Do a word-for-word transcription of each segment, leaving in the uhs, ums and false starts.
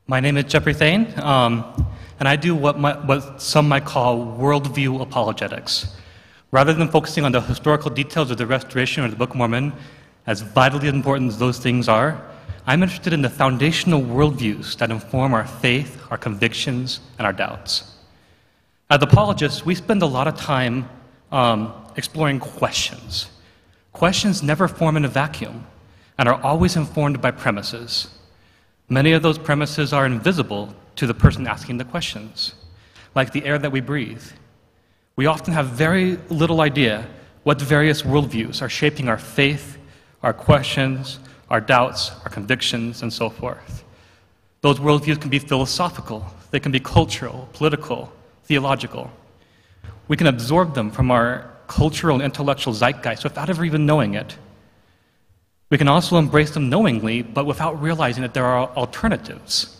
My name is Jeffrey Thane, um, and I do what, my, what some might call worldview apologetics. Rather than focusing on the historical details of the Restoration or the Book of Mormon, as vitally important as those things are, I'm interested in the foundational worldviews that inform our faith, our convictions, and our doubts. As apologists, we spend a lot of time um, exploring questions. Questions never form in a vacuum and are always informed by premises. Many of those premises are invisible to the person asking the questions, like the air that we breathe. We often have very little idea what various worldviews are shaping our faith, our questions, our doubts, our convictions, and so forth. Those worldviews can be philosophical, they can be cultural, political, theological. We can absorb them from our cultural and intellectual zeitgeist without ever even knowing it. We can also embrace them knowingly, but without realizing that there are alternatives.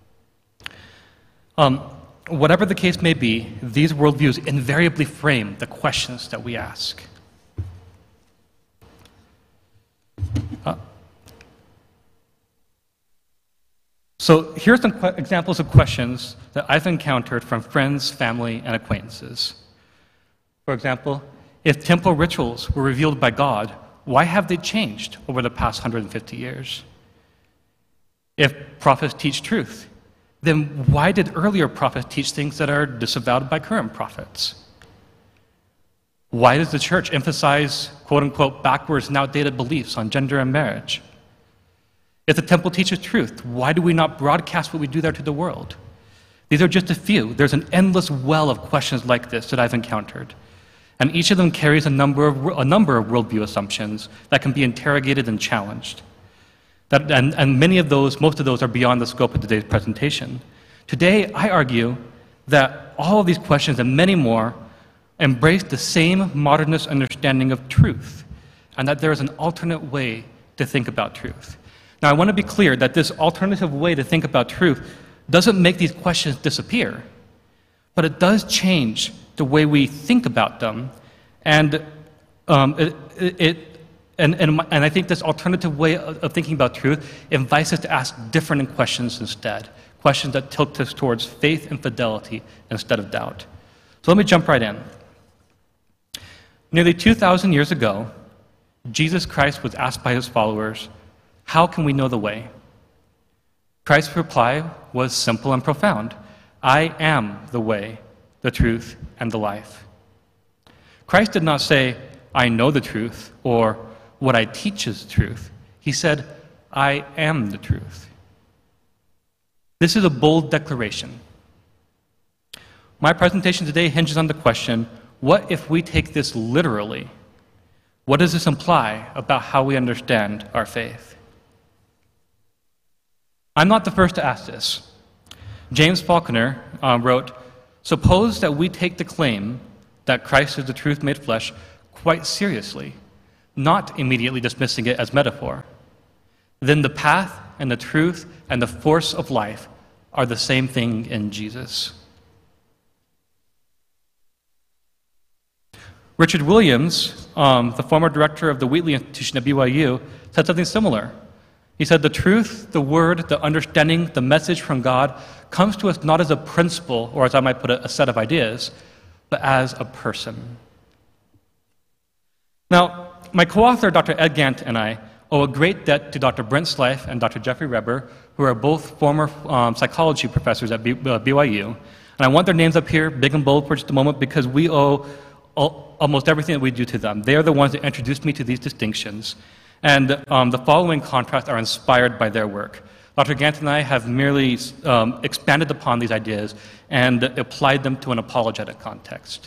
Um, whatever the case may be, these worldviews invariably frame the questions that we ask. Uh, so here's some qu- examples of questions that I've encountered from friends, family, and acquaintances. For example, if temple rituals were revealed by God, why have they changed over the past one hundred fifty years? If prophets teach truth, then why did earlier prophets teach things that are disavowed by current prophets? Why does the church emphasize, quote-unquote, backwards and outdated beliefs on gender and marriage? If the temple teaches truth, why do we not broadcast what we do there to the world? These are just a few. There's an endless well of questions like this that I've encountered. And each of them carries a number of, a number of worldview assumptions that can be interrogated and challenged. That, and, and many of those, most of those are beyond the scope of today's presentation. Today, I argue that all of these questions and many more embrace the same modernist understanding of truth, and that there is an alternate way to think about truth. Now, I want to be clear that this alternative way to think about truth doesn't make these questions disappear, but it does change the way we think about them, and um, it, it and, and and I think this alternative way of, of thinking about truth invites us to ask different questions instead, questions that tilt us towards faith and fidelity instead of doubt. So let me jump right in. Nearly two thousand years ago, Jesus Christ was asked by his followers, "How can we know the way?" Christ's reply was simple and profound: "I am the way, the truth, and the life." Christ did not say, "I know the truth," or "what I teach is the truth." He said, "I am the truth." This is a bold declaration. My presentation today hinges on the question, what if we take this literally? What does this imply about how we understand our faith? I'm not the first to ask this. James Faulkner uh, wrote, "Suppose that we take the claim that Christ is the truth made flesh quite seriously, not immediately dismissing it as metaphor. Then the path and the truth and the force of life are the same thing in Jesus." Richard Williams, um, the former director of the Wheatley Institution at B Y U, said something similar. He said, "The truth, the word, the understanding, the message from God comes to us not as a principle, or as I might put it, a set of ideas, but as a person." Now, my co-author, Doctor Ed Gant, and I owe a great debt to Doctor Brent Slife and Doctor Jeffrey Reber, who are both former um, psychology professors at B- uh, B Y U. And I want their names up here, big and bold, for just a moment, because we owe all, almost everything that we do to them. They are the ones that introduced me to these distinctions. And um, the following contrasts are inspired by their work. Doctor Gant and I have merely um, expanded upon these ideas and applied them to an apologetic context.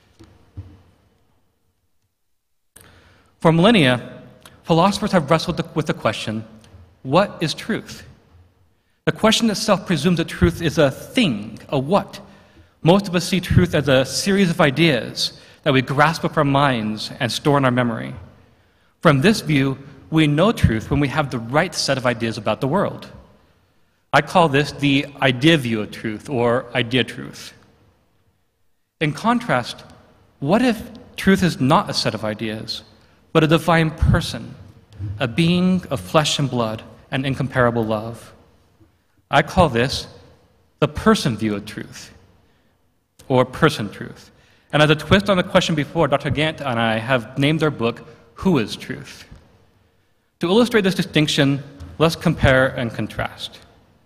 For millennia, philosophers have wrestled with the question, what is truth? The question itself presumes that truth is a thing, a what. Most of us see truth as a series of ideas that we grasp with our minds and store in our memory. From this view, we know truth when we have the right set of ideas about the world. I call this the idea view of truth, or idea truth. In contrast, what if truth is not a set of ideas, but a divine person, a being of flesh and blood and incomparable love? I call this the person view of truth, or person truth. And as a twist on the question before, Doctor Gant and I have named our book, Who is Truth? To illustrate this distinction, let's compare and contrast.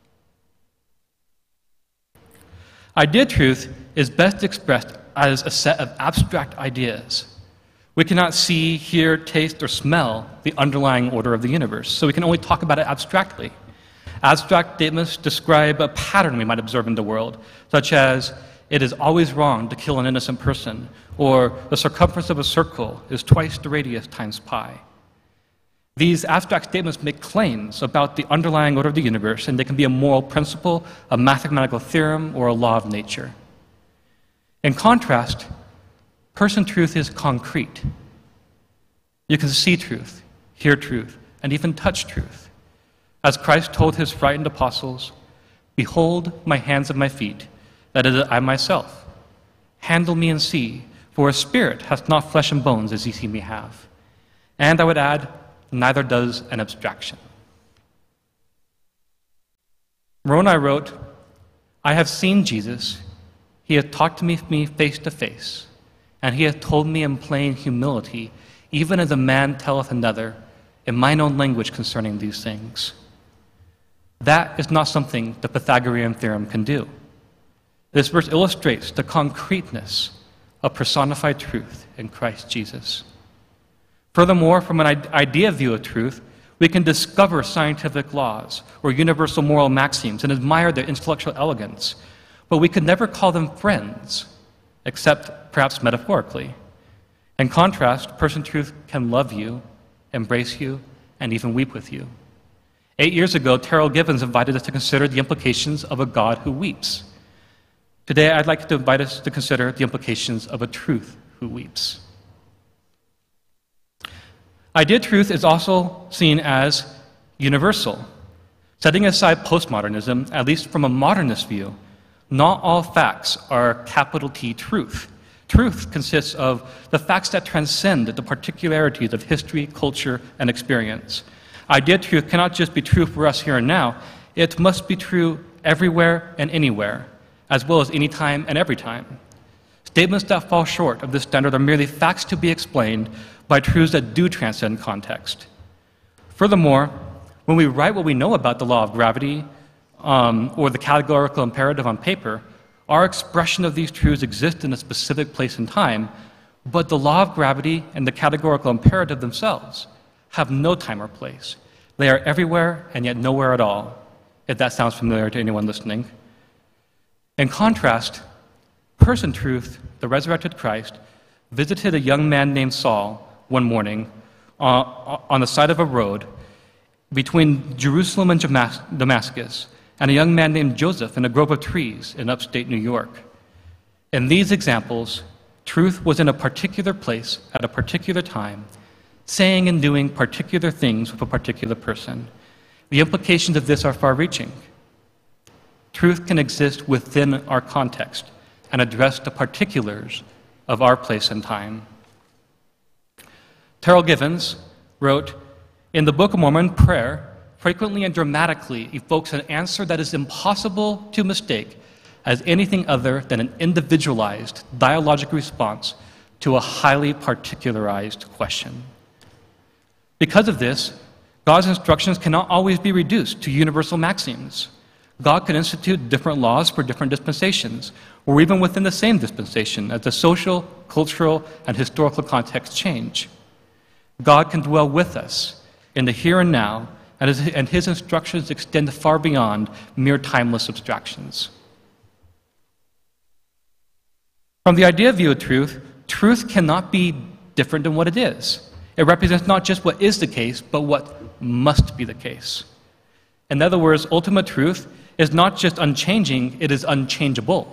Idea truth is best expressed as a set of abstract ideas. We cannot see, hear, taste, or smell the underlying order of the universe, so we can only talk about it abstractly. Abstract statements describe a pattern we might observe in the world, such as, it is always wrong to kill an innocent person, or the circumference of a circle is twice the radius times pi. These abstract statements make claims about the underlying order of the universe, and they can be a moral principle, a mathematical theorem, or a law of nature. In contrast, person truth is concrete. You can see truth, hear truth, and even touch truth. As Christ told his frightened apostles, "Behold my hands and my feet, that is I myself. Handle me and see, for a spirit hath not flesh and bones as ye see me have." And I would add, neither does an abstraction. Moroni wrote, "I have seen Jesus. He hath talked to me, me face to face, and he hath told me in plain humility, even as a man telleth another, in mine own language concerning these things." That is not something the Pythagorean theorem can do. This verse illustrates the concreteness of personified truth in Christ Jesus. Furthermore, from an idea view of truth, we can discover scientific laws or universal moral maxims and admire their intellectual elegance, but we could never call them friends, except perhaps metaphorically. In contrast, person truth can love you, embrace you, and even weep with you. Eight years ago, Terrell Givens invited us to consider the implications of a God who weeps. Today, I'd like to invite us to consider the implications of a truth who weeps. Idea truth is also seen as universal. Setting aside postmodernism, at least from a modernist view, not all facts are capital T truth. Truth consists of the facts that transcend the particularities of history, culture, and experience. Idea truth cannot just be true for us here and now, it must be true everywhere and anywhere, as well as any time and every time. Statements that fall short of this standard are merely facts to be explained by truths that do transcend context. Furthermore, when we write what we know about the law of gravity um, or the categorical imperative on paper, our expression of these truths exists in a specific place and time, but the law of gravity and the categorical imperative themselves have no time or place. They are everywhere and yet nowhere at all, if that sounds familiar to anyone listening. In contrast, person truth, the resurrected Christ, visited a young man named Saul one morning uh, on the side of a road between Jerusalem and Damascus, and a young man named Joseph in a grove of trees in upstate New York. In these examples, truth was in a particular place at a particular time, saying and doing particular things with a particular person. The implications of this are far-reaching. Truth can exist within our context and address the particulars of our place and time. Terrell Givens wrote, "In the Book of Mormon, prayer frequently and dramatically evokes an answer that is impossible to mistake as anything other than an individualized dialogic response to a highly particularized question. Because of this, God's instructions cannot always be reduced to universal maxims. God could institute different laws for different dispensations, or even within the same dispensation, as the social, cultural, and historical contexts change. God can dwell with us in the here and now, and his, and his instructions extend far beyond mere timeless abstractions." From the idea view of truth, truth cannot be different than what it is. It represents not just what is the case, but what must be the case. In other words, ultimate truth is not just unchanging, it is unchangeable.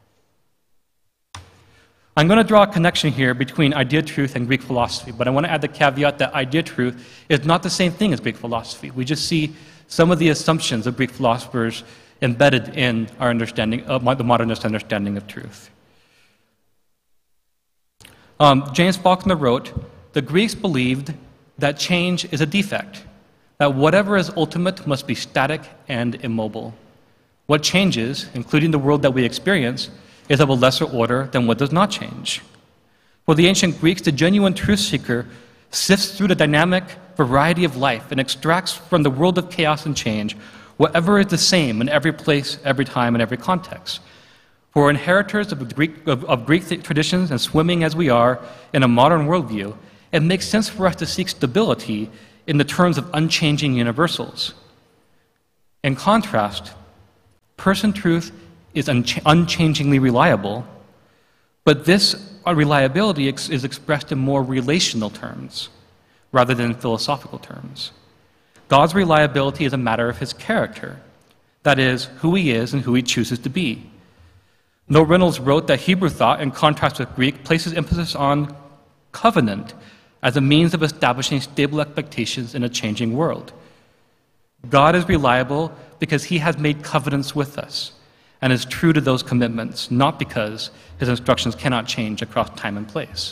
I'm going to draw a connection here between idea truth and Greek philosophy, but I want to add the caveat that idea truth is not the same thing as Greek philosophy. We just see some of the assumptions of Greek philosophers embedded in our understanding of the modernist understanding of truth. Um, James Faulkner wrote, "The Greeks believed that change is a defect, that whatever is ultimate must be static and immobile. What changes, including the world that we experience, is of a lesser order than what does not change. For the ancient Greeks, the genuine truth seeker sifts through the dynamic variety of life and extracts from the world of chaos and change whatever is the same in every place, every time, and every context. For inheritors of Greek, of, of Greek traditions and swimming as we are in a modern worldview, it makes sense for us to seek stability in the terms of unchanging universals. In contrast, person truth is unch- unchangingly reliable, but this reliability ex- is expressed in more relational terms rather than philosophical terms. God's reliability is a matter of his character, that is, who he is and who he chooses to be. Noel Reynolds wrote that Hebrew thought, in contrast with Greek, places emphasis on covenant as a means of establishing stable expectations in a changing world. God is reliable because he has made covenants with us and is true to those commitments, not because his instructions cannot change across time and place.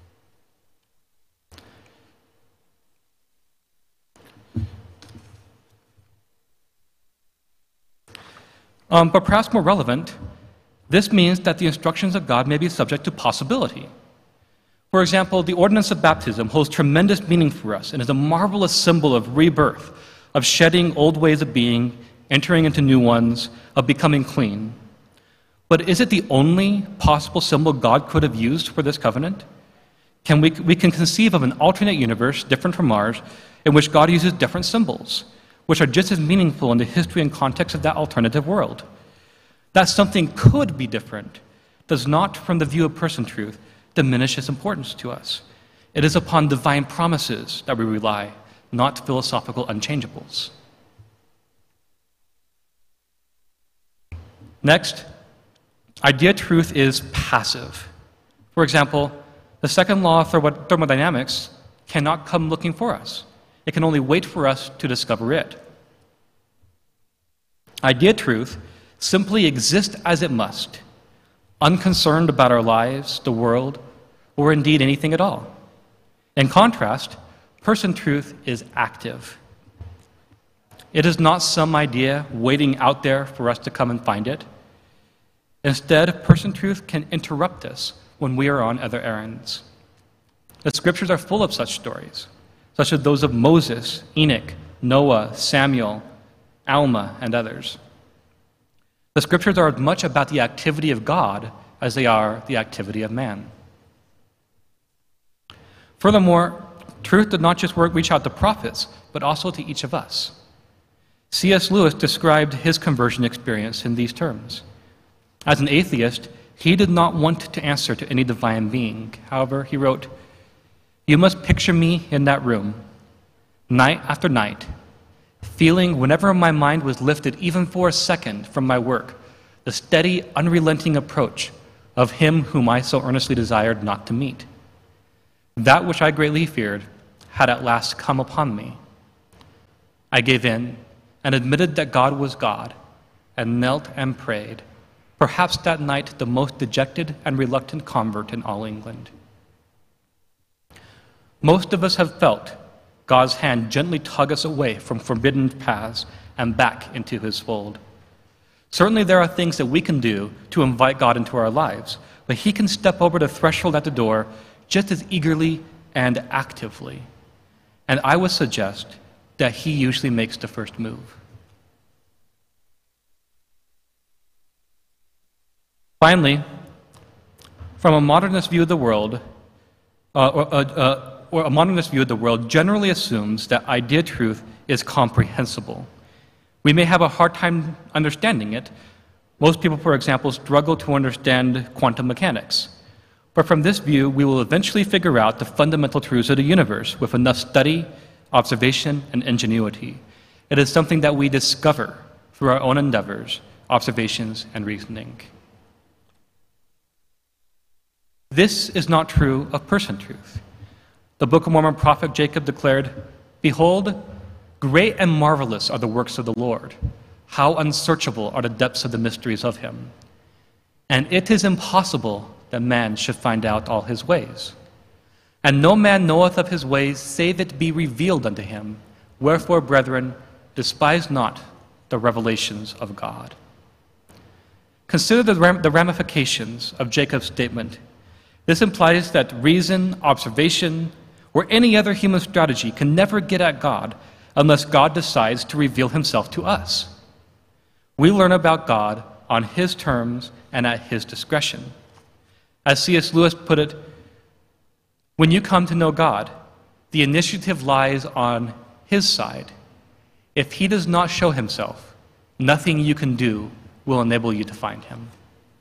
Um, but perhaps more relevant, this means that the instructions of God may be subject to possibility. For example, the ordinance of baptism holds tremendous meaning for us and is a marvelous symbol of rebirth, of shedding old ways of being, entering into new ones, of becoming clean. But is it the only possible symbol God could have used for this covenant? Can we, we can conceive of an alternate universe, different from ours, in which God uses different symbols, which are just as meaningful in the history and context of that alternative world. That something could be different does not, from the view of person truth, diminish its importance to us. It is upon divine promises that we rely, not philosophical unchangeables. Next, idea truth is passive. For example, the second law of thermodynamics cannot come looking for us. It can only wait for us to discover it. Idea truth simply exists as it must, unconcerned about our lives, the world, or indeed anything at all. In contrast, person truth is active. It is not some idea waiting out there for us to come and find it. Instead, person truth can interrupt us when we are on other errands. The scriptures are full of such stories, such as those of Moses, Enoch, Noah, Samuel, Alma, and others. The scriptures are as much about the activity of God as they are the activity of man. Furthermore, truth did not just work, reach out to prophets, but also to each of us. C S Lewis described his conversion experience in these terms. As an atheist, he did not want to answer to any divine being. However, he wrote, "You must picture me in that room, night after night, feeling whenever my mind was lifted even for a second from my work, the steady, unrelenting approach of him whom I so earnestly desired not to meet. That which I greatly feared had at last come upon me. I gave in and admitted that God was God, and knelt and prayed, perhaps that night the most dejected and reluctant convert in all England." Most of us have felt God's hand gently tug us away from forbidden paths and back into his fold. Certainly there are things that we can do to invite God into our lives, but he can step over the threshold at the door just as eagerly and actively. And I would suggest that he usually makes the first move. Finally, from a modernist view of the world, uh, or, uh, uh, or a modernist view of the world generally assumes that idea truth is comprehensible. We may have a hard time understanding it. Most people, for example, struggle to understand quantum mechanics. But from this view, we will eventually figure out the fundamental truths of the universe with enough study, observation, and ingenuity. It is something that we discover through our own endeavors, observations, and reasoning. This is not true of person truth. The Book of Mormon prophet Jacob declared, "Behold, great and marvelous are the works of the Lord. How unsearchable are the depths of the mysteries of him. And it is impossible that man should find out all his ways. And no man knoweth of his ways, save it be revealed unto him. Wherefore, brethren, despise not the revelations of God." Consider the, ram- the ramifications of Jacob's statement. This implies that reason, observation, or any other human strategy can never get at God unless God decides to reveal himself to us. We learn about God on his terms and at his discretion. As C S Lewis put it, when you come to know God, the initiative lies on his side. If he does not show himself, nothing you can do will enable you to find him.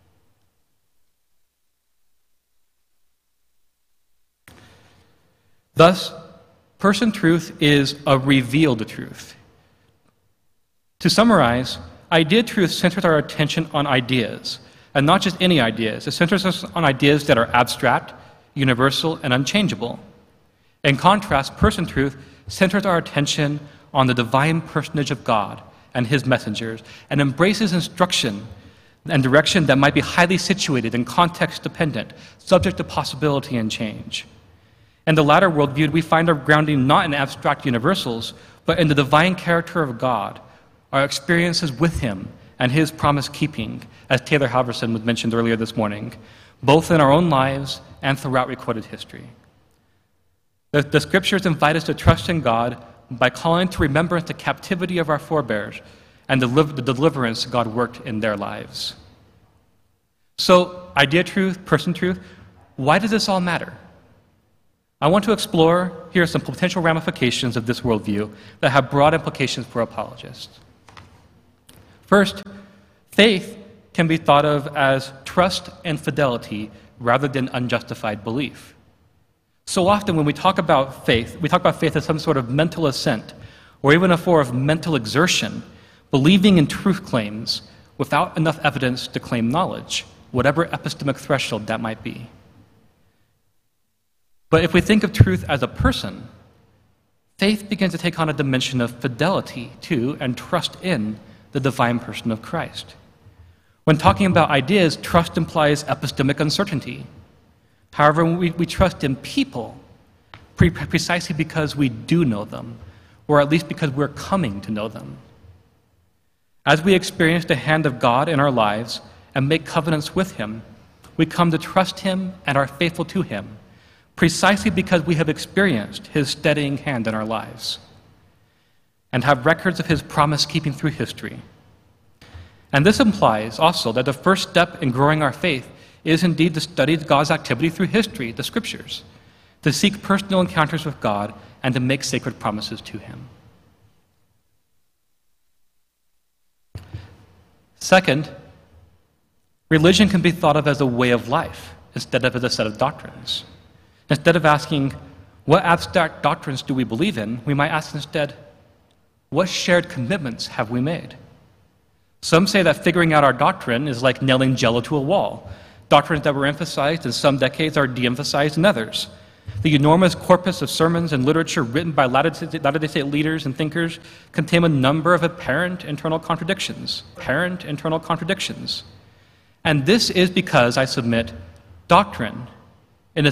Thus, person truth is a revealed truth. To summarize, idea truth centers our attention on ideas, and not just any ideas. It centers us on ideas that are abstract, universal, and unchangeable. In contrast, person truth centers our attention on the divine personage of God and his messengers, and embraces instruction and direction that might be highly situated and context-dependent, subject to possibility and change. In the latter worldview, we find our grounding not in abstract universals, but in the divine character of God, our experiences with him and his promise-keeping, as Taylor Halverson was mentioned earlier this morning, both in our own lives and throughout recorded history. The, the scriptures invite us to trust in God by calling to remembrance the captivity of our forebears and the, the deliverance God worked in their lives. So, idea truth, person truth, why does this all matter? I want to explore here some potential ramifications of this worldview that have broad implications for apologists. First, faith can be thought of as trust and fidelity rather than unjustified belief. So often when we talk about faith, we talk about faith as some sort of mental assent or even a form of mental exertion, believing in truth claims without enough evidence to claim knowledge, whatever epistemic threshold that might be. But if we think of truth as a person, faith begins to take on a dimension of fidelity to and trust in the divine person of Christ. When talking about ideas, trust implies epistemic uncertainty. However, we, we trust in people pre- precisely because we do know them, or at least because we're coming to know them. As we experience the hand of God in our lives and make covenants with him, we come to trust him and are faithful to him, precisely because we have experienced his steadying hand in our lives and have records of his promise-keeping through history. And this implies also that the first step in growing our faith is indeed to study God's activity through history, the scriptures, to seek personal encounters with God and to make sacred promises to him. Second, religion can be thought of as a way of life instead of as a set of doctrines. Instead of asking, what abstract doctrines do we believe in, we might ask instead, what shared commitments have we made? Some say that figuring out our doctrine is like nailing Jell-O to a wall. Doctrines that were emphasized in some decades are de-emphasized in others. The enormous corpus of sermons and literature written by Latter-day Saint leaders and thinkers contain a number of apparent internal contradictions. Apparent internal contradictions. And this is because, I submit, doctrine